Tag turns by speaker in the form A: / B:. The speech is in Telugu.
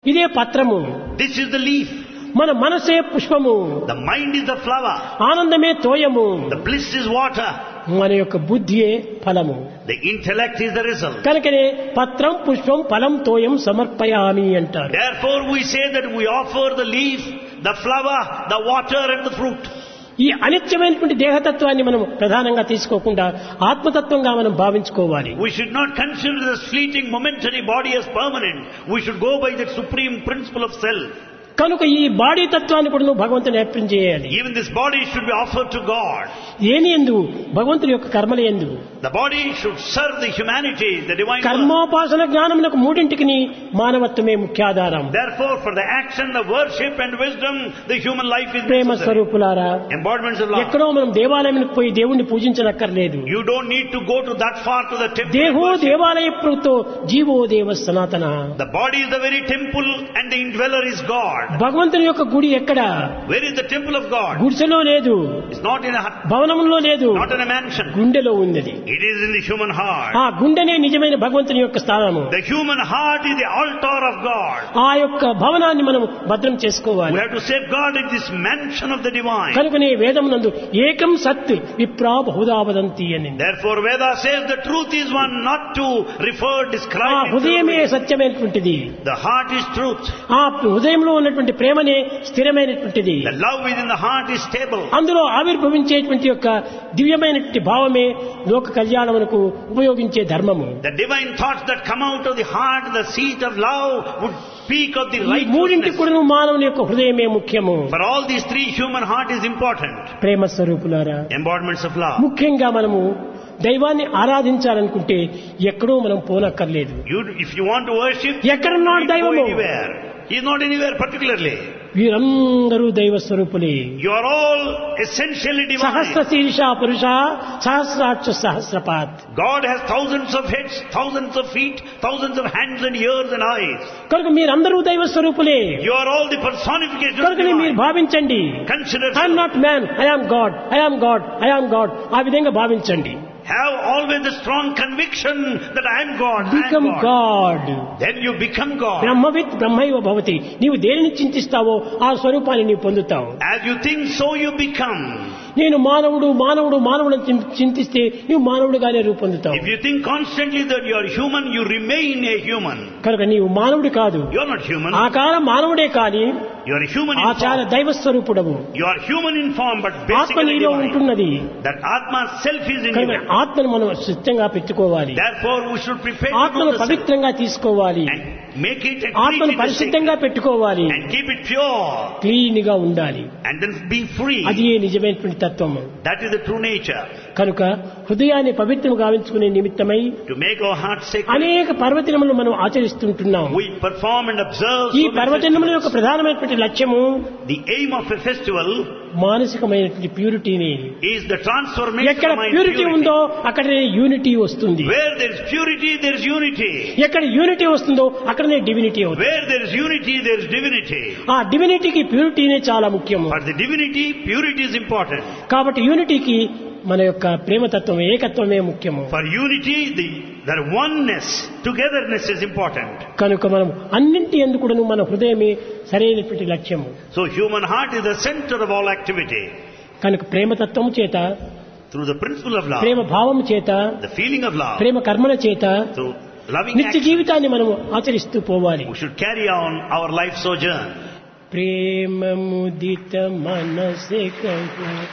A: ఇదే పత్రము.
B: This is the leaf.
A: మన మనసే పుష్పము.
B: The mind is the flower.
A: ఆనందమే తోయము.
B: The bliss is water.
A: మన యొక్క బుద్ధియే ఫలము.
B: The intellect is the result.
A: కనుకనే పత్రం పుష్పం ఫలం తోయం సమర్పయామి అంటారు.
B: Therefore we say that we offer the leaf, the flower, the water and the fruit.
A: ఈ అనిత్యమైనటువంటి దేహతత్వాన్ని మనం ప్రధానంగా తీసుకోకుండా ఆత్మతత్వంగా మనం భావించుకోవాలి.
B: We should not consider this fleeting momentary body as permanent. We should go by the supreme principle of self.
A: కనుక ఈ బాడీ తత్వాన్ని కూడా నువ్వు భగవంతుని అర్పణ చేయాలి.
B: Even this body should be offered to God.
A: ఏని యందు భగవంతుని యొక్క కర్మల యందు.
B: The body should serve the humanity, the divine work.
A: కర్మోపాసన జ్ఞానమునకు మూడింటికి మానవత్వమే ముఖ్యాధారం.
B: Therefore for the action, the worship and wisdom, the human life is
A: Prema
B: necessary.
A: స్వరూపులారా,
B: Embodiments of love.
A: ఎక్కడో మనం దేవాలయానికి పోయి దేవుణ్ణి పూజించనక్కర్లేదు.
B: You don't need to go to that far to the temple.
A: దేహో దేవాలయ ప్రోక్తో జీవో దేవ సనాతన.
B: The body is the very temple and the indweller is God.
A: భగవంతుని యొక్క గుడి ఎక్కడ?
B: Where is the temple of God?
A: గుడిసెలో లేదు,
B: It's not in a hut,
A: భవనంలో లేదు,
B: not in a mansion.
A: గుండెలో ఉన్నది.
B: It is in the human heart.
A: ఆ గుండెనే నిజమైన భగవంతుని యొక్క స్థానము.
B: The human heart is the altar of God.
A: ఆ యొక్క భవనాన్ని మనం భద్రం చేసుకోవాలి.
B: We have to safeguard this mansion of the divine.
A: కనుకనే వేదమునందు ఏకం సత్ విప్రా బహుదా వదంతి అని.
B: Therefore Veda says the truth is one, not to refer,
A: ఆ
B: describe it.
A: హృదయమే సత్యమైనటువంటిది.
B: The heart is truth.
A: ఆ హృదయంలో ఉన్నటువంటి ప్రేమనే స్థిరమైనటువంటిది.
B: The love within the heart is stable.
A: అందులో ఆవిర్భవించేటువంటి యొక్క దివ్యమైనటువంటి భావమే లోక కళ్యాణమునకు ఉపయోగించే ధర్మము.
B: The divine thoughts that come out of the heart, the seat of love, would speak of the
A: ఈ మూడింటి
B: righteousness.
A: కూడా మానవుని యొక్క హృదయమే ముఖ్యము.
B: For all these three, human heart is important.
A: ప్రేమ స్వరూపులారా,
B: Embodiments of love.
A: ముఖ్యంగా మనము దైవాన్ని ఆరాధించాలనుకుంటే ఎక్కడో మనం పోనక్కర్లేదు.
B: If you want to worship,
A: ఎక్కడున్నాడు
B: you don't
A: దైవము?
B: go anywhere. He is not anywhere particularly.
A: వీరందరూ దైవ స్వరూపులే.
B: You are all essentially
A: Sahasra
B: divine.
A: శీర్ష పురుష సహస్రాక్ష సహస్రపాత్.
B: God has thousands of heads, thousands of feet, thousands of hands and ears and eyes.
A: కనుక మీరందరూ దైవ స్వరూపులే.
B: You are all the personification of
A: కనుక మీరు
B: divine.
A: భావించండి,
B: Consider,
A: I'm not man, I am God, I am God, I am God. ఆ విధంగా భావించండి.
B: have always the strong conviction that I am God, I
A: become
B: am God.
A: God.
B: Then you become God.
A: బ్రహ్మవిత్ బ్రహ్మైవ భవతి. నీవు దేనిని చింతిస్తావో ఆ స్వరూపాన్ని నీవు పొందుతావు.
B: As you think, so you become.
A: నేను మానవుడు మానవుడు మానవుడు చింతిస్తే నీవు మానవుడుగానే రూపొందుతావు.
B: If you think constantly that you are human, you remain a human.
A: కనుక నీవు మానవుడు కాదు,
B: You are not human.
A: ఆకార మానవుడే కానీ
B: You are human in
A: ఆచార
B: form.
A: దైవ స్వరూపుడవు.
B: You are human in form, but
A: ఆత్మ
B: basically
A: నీలో
B: divine.
A: ఉంటున్నది.
B: That Atma self is in
A: కనుక
B: you.
A: ఆత్మను మనం సిద్ధంగా పెట్టుకోవాలి.
B: Therefore, we should prepare to
A: ఆత్మను
B: do the self
A: పవిత్రంగా తీసుకోవాలి.
B: and make it and
A: ఆత్మను
B: treat it as
A: పరిశుద్ధంగా
B: sacred
A: పెట్టుకోవాలి.
B: and keep it pure
A: clean గా ఉండాలి.
B: and then be free.
A: అది ఏ నిజమైనటువంటి తత్వము.
B: That is the true nature.
A: కనుక హృదయాన్ని పవిత్రం గావించుకునే నిమిత్తమై
B: To make our heart sacred,
A: అనేక పర్వదినములు మనం ఆచరిస్తుంటున్నాం.
B: we perform and observe
A: ఈ
B: so many
A: పర్వదినముల యొక్క
B: festivals.
A: ప్రధానమైనటువంటి లక్ష్యము
B: The aim of a festival
A: మానసికమైనటువంటి ప్యూరిటీని.
B: is the transformation
A: ఎక్కడ
B: of mind
A: ప్యూరిటీ
B: purity.
A: ఉందో అక్కడనే యూనిటీ వస్తుంది.
B: Where there is purity, there is unity.
A: ఎక్కడ యూనిటీ వస్తుందో అక్కడనే డివినిటీ అవుతుంది.
B: Where there is unity, there is divinity.
A: ఆ డివినిటీకి ప్యూరిటీనే చాలా ముఖ్యము.
B: For the divinity, purity is important.
A: కాబట్టి యూనిటీకి మన యొక్క ప్రేమతత్వం ఏకత్వమే ముఖ్యము.
B: For unity, the oneness, togetherness is important.
A: కనుక మనం అన్నింటి యందు కూడాను మన హృదయమే సరైనటువంటి లక్ష్యము.
B: So human heart is the center of all activity.
A: కనుక ప్రేమతత్వము చేత,
B: Through the principle of love,
A: ప్రేమ భావము చేత,
B: the feeling of love,
A: ప్రేమ కర్మల చేత
B: through loving
A: నిత్య
B: action,
A: జీవితాన్ని మనం ఆచరిస్తూ పోవాలి.
B: we should carry on our life sojourn.
A: ప్రేమ ముదిత మనసే కహు